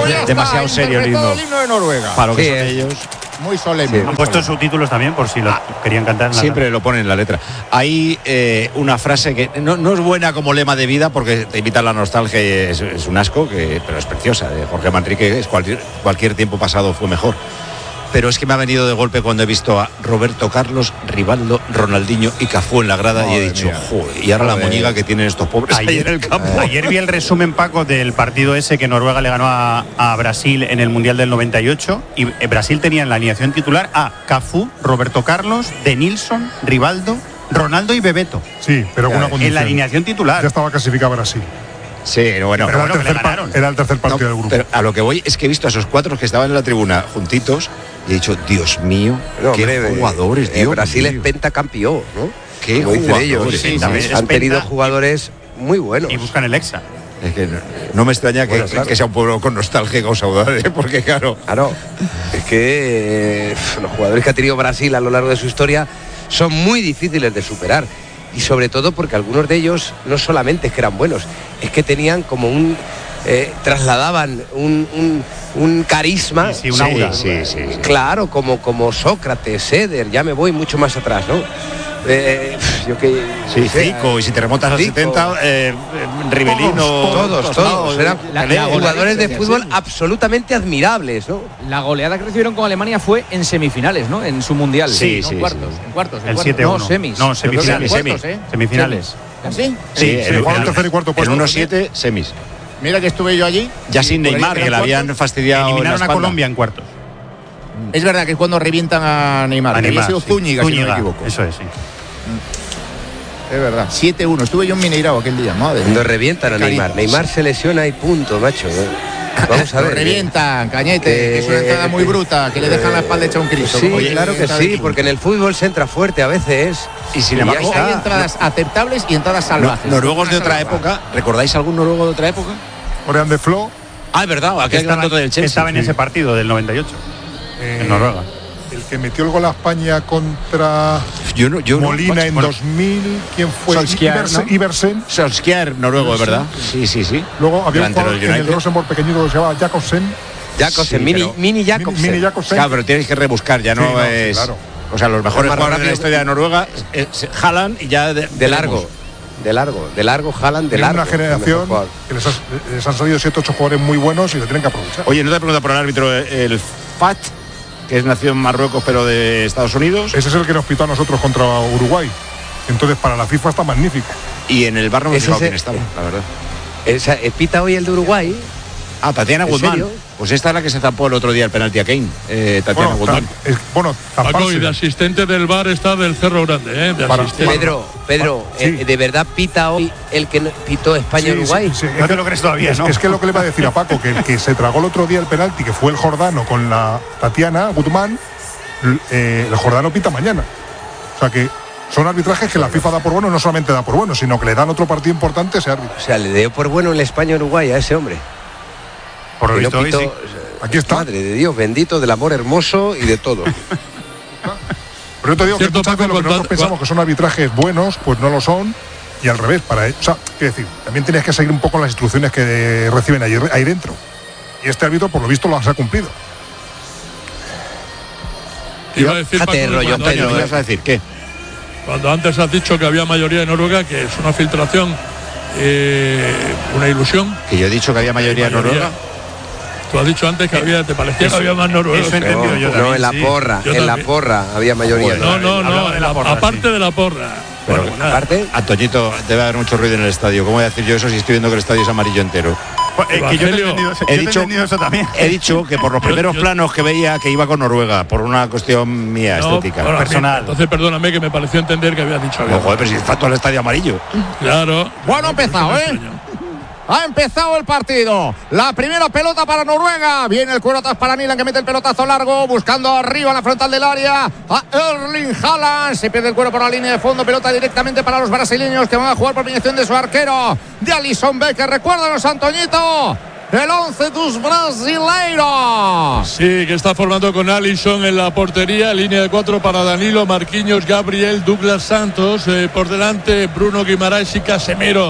demasiado serio el himno de Noruega. para lo que son ellos. Muy solemne. Han puesto subtítulos también por si lo querían cantar. Siempre lo ponen en la letra. Hay una frase que no es buena como lema de vida porque te invita a la nostalgia y es un asco, pero es preciosa. De Jorge Manrique, cualquier tiempo pasado fue mejor. Pero es que me ha venido de golpe cuando he visto a Roberto Carlos, Rivaldo, Ronaldinho y Cafú en la grada. Madre y he dicho, joder, y ahora la moñiga que tienen estos pobres ahí en el campo. Ayer vi el resumen, Paco, del partido ese que Noruega le ganó a Brasil en el Mundial del 98 y Brasil tenía en la alineación titular a Cafú, Roberto Carlos, Denilson, Rivaldo, Ronaldo y Bebeto. Sí, pero con una condición. En la alineación titular. Ya estaba clasificado Brasil. Sí, bueno. Pero era el tercer partido del grupo. Pero a lo que voy es que he visto a esos cuatro que estaban en la tribuna juntitos y he dicho, Dios mío, qué jugadores, Dios Brasil mío. Es pentacampeón, ¿no? Qué como dicen ellos. Sí, han tenido jugadores muy buenos. Y buscan el Hexa. Es que no me extraña que sea un pueblo con nostalgia y con saudade, porque claro. Es que los jugadores que ha tenido Brasil a lo largo de su historia son muy difíciles de superar. Y sobre todo porque algunos de ellos no solamente es que eran buenos, es que tenían como trasladaban un carisma. Sí, un aura. Sí. Claro, como Sócrates, Eder, ya me voy mucho más atrás, ¿no? Zico, y si te remontas al 70, Rivelino. Todos. Eran jugadores de fútbol absolutamente admirables, ¿no? La goleada que recibieron con Alemania fue en semifinales, ¿no? En su mundial. Sí. En cuartos. El 7-1. No, semis. No, semifinales. Semifinales. ¿Así? Sí, el tercer y cuarto puesto. El 1-7, semis. Mira que estuve yo allí. Ya sin Neymar, que le habían fastidiado. Eliminaron a Colombia en cuartos. Es verdad que es cuando revientan a Neymar. Había sido Zúñiga, si no me equivoco. Eso es, sí. Es verdad. 7-1. Estuve yo en Mineirao aquel día. Madre. Cuando revientan a Neymar. Neymar se lesiona y punto, macho. Vamos a ver. Revientan, Cañete, que es una entrada muy bruta, que le dejan la espalda hecha un Cristo. Sí, claro que sí, porque en el fútbol se entra fuerte a veces. Y sin embargo, hay entradas aceptables y entradas salvajes. Noruegos de otra época. ¿Recordáis algún noruego de otra época? Orián de Flo. Ah, es verdad, aquel grandote del Chelsea. Estaba en ese partido del 98. En Noruega. El que metió el gol a España contra Molina en 2000, ¿quién fue? Iversen. Solskjaer, noruego, es verdad. Sí. Luego había un jugador en el Rosenborg pequeñito que se llamaba Jakobsen. Mini Jakobsen. Claro, pero tienes que rebuscar, ya no es. Claro. O sea, los mejores jugadores de la historia de Noruega es Haaland y ya de largo, Haaland, de largo. Una generación que les han salido 7-8 jugadores muy buenos y lo tienen que aprovechar. Oye, no te pregunto por el árbitro, el Fat, que es nacido en Marruecos pero de Estados Unidos. Ese es el que nos pitó a nosotros contra Uruguay. Entonces para la FIFA está magnífico. Y en el bar no me he fijado quién estaba, la verdad. Pita hoy el de Uruguay. Tatiana Guzmán. Pues esta es la que se zapó el otro día el penalti a Kane. Tatiana Guzmán. Paco, y de asistente del bar está del Cerro Grande, Pedro, ¿de verdad pita hoy el que pitó España-Uruguay? Sí. No te lo crees todavía, ¿no? Es que lo que le iba a decir a Paco, que el que se tragó el otro día el penalti, que fue el Jordano con la Tatiana Guzmán, el Jordano pita mañana. O sea que son arbitrajes que la FIFA da por bueno, no solamente da por bueno, sino que le dan otro partido importante a ese árbitro. O sea, le dio por bueno el España-Uruguay a ese hombre. Por lo visto hoy, sí. Aquí está. Madre de Dios, bendito del amor hermoso y de todo. Pero yo te digo que muchas veces lo que nosotros pensamos que son arbitrajes buenos, pues no lo son. Y al revés, quiero decir, también tienes que seguir un poco las instrucciones que reciben ahí dentro. Y este árbitro, por lo visto, las ha cumplido. Iba a decir, Paco, Antonio, ¿ibas a decir qué? Cuando antes has dicho que había mayoría en Noruega, que es una filtración, una ilusión. Que yo he dicho que había mayoría en Noruega. Tú has dicho antes que te parecía que había más noruegos. Eso he entendido yo también. No, en la porra había mayoría. Aparte de la porra. Pero aparte, Antoñito, debe haber mucho ruido en el estadio. ¿Cómo voy a decir yo eso si estoy viendo que el estadio es amarillo entero? Que yo he entendido eso también. He dicho que por los primeros planos que veía que iba con Noruega, por una cuestión mía estética. Personal. Entonces perdóname que me pareció entender que había dicho algo. No, joder, pero si está todo el estadio amarillo. Claro. Bueno, ha empezado, Ha empezado el partido. La primera pelota para Noruega. Viene el cuero atrás para Nilan, que mete el pelotazo largo, buscando arriba en la frontal del área a Erling Haaland. Se pierde el cuero por la línea de fondo. Pelota directamente para los brasileños, que van a jugar por mediación de su arquero, de Alisson Becker. Recuérdanos, Antoñito, el 11 dos brasileiros. Sí, que está formando con Alisson en la portería. Línea de 4 para Danilo, Marquinhos, Gabriel, Douglas Santos. Por delante, Bruno Guimaraes y Casemiro.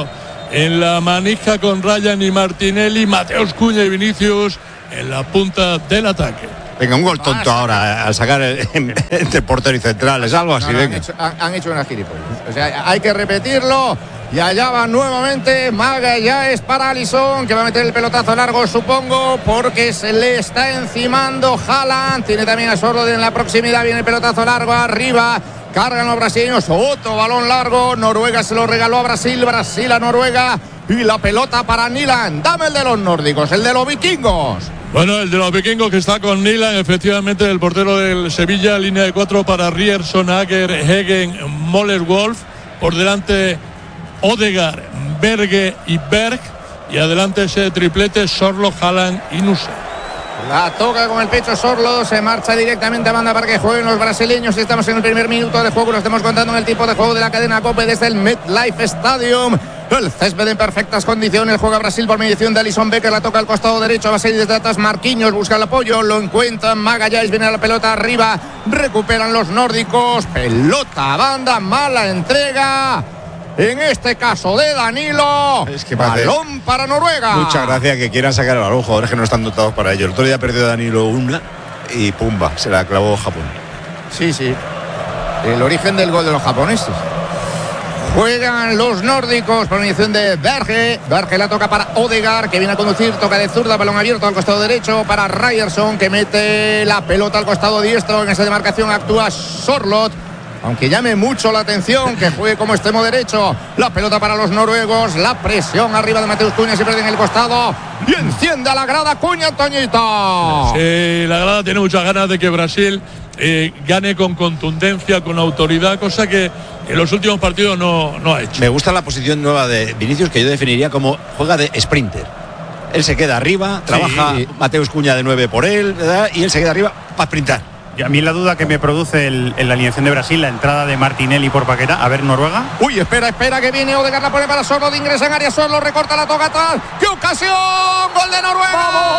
en la manija con Ryan y Martinelli, Mateus Cunha y Vinicius en la punta del ataque. Venga, un gol tonto ahora al sacar entre portero y centrales, algo así. Venga. Han hecho una gilipollas. O sea, hay que repetirlo. Y allá va nuevamente Magallanes para Alisson, que va a meter el pelotazo largo, supongo, porque se le está encimando Haaland. Tiene también a Sorloth en la proximidad. Viene el pelotazo largo arriba. Cargan los brasileños. Otro balón largo. Noruega se lo regaló a Brasil. Brasil a Noruega. Y la pelota para Nyland. Dame el de los nórdicos, el de los vikingos. Bueno, el de los vikingos que está con Nyland, efectivamente, el portero del Sevilla, línea de 4 para Ryerson, Ager, Hegen, Moller-Wolf. Por delante Odegaard, Berge y Berg, y adelante ese triplete Sorloth, Haaland y Nusa. La toca con el pecho Sorloth, se marcha directamente a banda para que jueguen los brasileños. Estamos en el primer minuto de juego, lo estamos contando en el tipo de juego de la cadena COPE desde el MetLife Stadium. El césped en perfectas condiciones, juega Brasil por mediación de Alisson Becker, la toca al costado derecho, va a salir desde atrás Marquinhos, busca el apoyo, lo encuentran Magallanes, viene la pelota arriba, recuperan los nórdicos, pelota a banda, mala entrega. En este caso de Danilo, es que balón para Noruega. Muchas gracias que quieran sacar el balón, jugadores que no están dotados para ello. El otro día perdió Danilo una y pumba, se la clavó Japón. Sí, el origen del gol de los japoneses. Juegan los nórdicos por mediación de Berge. Berge la toca para Odegaard, que viene a conducir, toca de zurda, balón abierto al costado derecho para Ryerson, que mete la pelota al costado diestro. En esa demarcación actúa Sorloth, aunque llame mucho la atención que juegue como extremo derecho. La pelota para los noruegos, la presión arriba de Mateus Cunha, se pierde en el costado y enciende a la grada Cunha, Toñito. Sí, la grada tiene muchas ganas de que Brasil gane con contundencia, con autoridad, cosa que en los últimos partidos no ha hecho. Me gusta la posición nueva de Vinicius, que yo definiría como juega de sprinter. Él se queda arriba, trabaja Mateus Cunha de 9 por él, ¿verdad? Y él se queda arriba para sprintar. Y a mí la duda que me produce en la alineación de Brasil, la entrada de Martinelli por Paquetá. A ver, Noruega. Uy, espera, que viene Odegaard, la pone para Sorloth, ingresa en área Sorloth, recorta, la toca atrás. ¡Qué ocasión! ¡Gol de Noruega!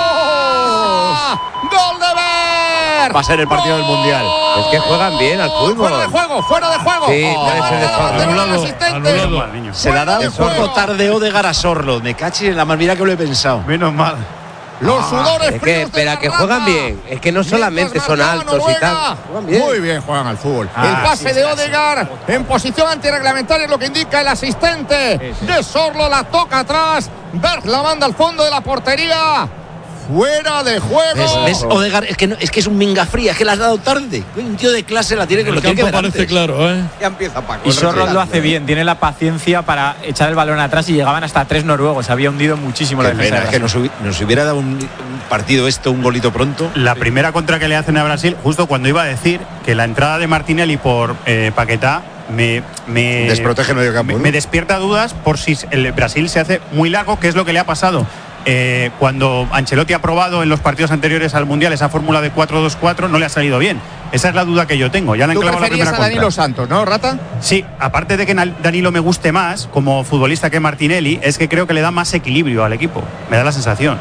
¡Vamos! ¡Gol de Berg! Va a ser el partido del Mundial. Es que juegan bien al fútbol. Fuera de juego. Sí, debe ser de falta. Anulado. Se la da un poco tarde Odegaard a Sorloth. Me cachi en la mal, mira que lo he pensado. Menos mal. Los sudores es que, espera, que juegan bien. Es que no solamente son altos y tal. Juegan bien. Muy bien juegan al fútbol. El pase de Odegaard en posición antirreglamentaria es lo que indica el asistente de Sorloth. La toca atrás. Berg la manda al fondo de la portería. Fuera de juego. ¿Ves? Odegaard es que es un minga fría, es que la has dado tarde. Un tío de clase la tiene que lo tiene que ver parece antes. Claro, ¿eh? Ya empieza Paco. Y Sorloth lo hace bien, tiene la paciencia para echar el balón atrás y llegaban hasta 3 noruegos. Se había hundido muchísimo la defensa. Es que nos hubiera dado un partido un golito pronto. La primera contra que le hacen a Brasil, justo cuando iba a decir que la entrada de Martinelli por Paquetá me desprotege el medio campo. Me despierta dudas por si el Brasil se hace muy largo, que es lo que le ha pasado. Cuando Ancelotti ha probado en los partidos anteriores al Mundial esa fórmula de 4-2-4, no le ha salido bien. Esa es la duda que yo tengo. Ya le han clavado la primera contra. ¿Tú preferías a Danilo Santos, no, Rata? Sí, aparte de que Danilo me guste más como futbolista que Martinelli, es que creo que le da más equilibrio al equipo. Me da la sensación.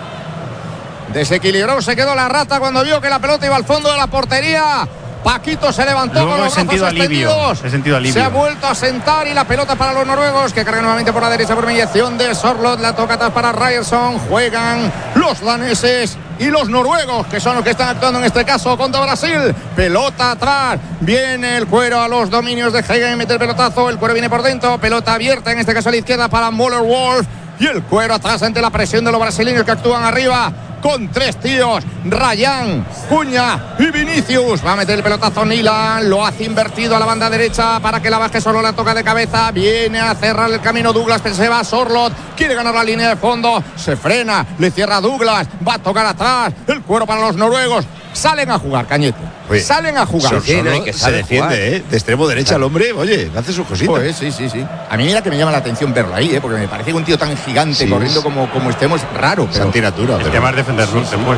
Desequilibrado se quedó la Rata cuando vio que la pelota iba al fondo de la portería. Paquito se levantó con los brazos extendidos. He sentido alivio. Se ha vuelto a sentar y la pelota para los noruegos, que cargan nuevamente por la derecha por mediación de Sorloth. La toca atrás para Ryerson. Juegan los daneses y los noruegos, que son los que están actuando en este caso contra Brasil. Pelota atrás. Viene el cuero a los dominios de Hegen. Mete el pelotazo. El cuero viene por dentro. Pelota abierta, en este caso a la izquierda para Moller-Wolf. Y el cuero atrás ante la presión de los brasileños que actúan arriba con 3 tíos, Ryan, Cunha y Vinicius. Va a meter el pelotazo Nyland, lo hace invertido a la banda derecha para que la baje. Solo la toca de cabeza, viene a cerrar el camino Douglas, pero se va Sorloth, quiere ganar la línea de fondo, se frena, le cierra Douglas, va a tocar atrás, el cuero para los noruegos. Salen a jugar, Cañete. Oye, salen a jugar. Se defiende, de extremo derecha el hombre. Oye, hace sus cositas. Pues sí. A mí mira que me llama la atención verlo ahí, porque me parece que un tío tan gigante corriendo como estemos raro. Es antinatura. El tema es defenderlo después.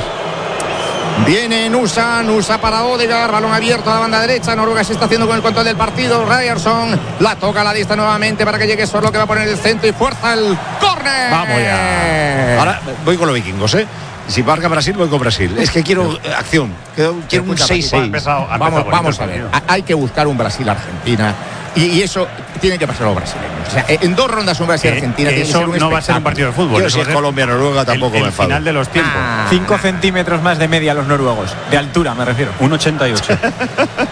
Viene Nusa para Odegaard, balón abierto a la banda derecha. Noruega se está haciendo con el control del partido. Ryerson la toca a la lista nuevamente para que llegue Sorloth, que va a poner el centro y fuerza el córner. Vamos ya. Ahora voy con los vikingos, ¿eh? Si marca Brasil, voy con Brasil. Es que quiero acción. Quiero un 6-6. Vamos a ver. Hay que buscar un Brasil-Argentina. Y eso tiene que pasar a los brasileños. O sea, en 2 rondas un Brasil y Argentina tiene que eso ser un no va a ser un partido de fútbol. Yo eso si va es a ser Colombia-Noruega tampoco me enfado. final de los tiempos. 5 centímetros más de media los noruegos. De altura me refiero. 1,88.